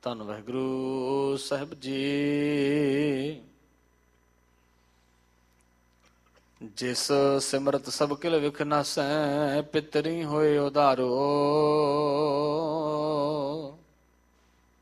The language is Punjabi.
ਧੰਨ ਵਾਹਿਗੁਰੂ ਸਾਹਿਬ ਜੀ। ਜਿਸ ਸਿਮਰਤ ਸਭ ਕਿਲ ਵਿਖ ਨਾਸੈ, ਪਿਤਰੀ ਹੋਏ ਉਧਾਰੋ।